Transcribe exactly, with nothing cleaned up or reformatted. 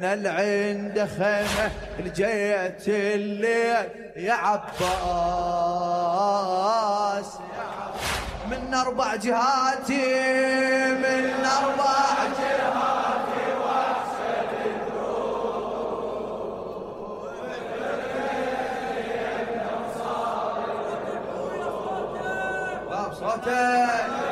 العند خيمة لجيت الليل يا عباس من أربع جهاتي من أربع جهاتي وأحسن الدروب صوتك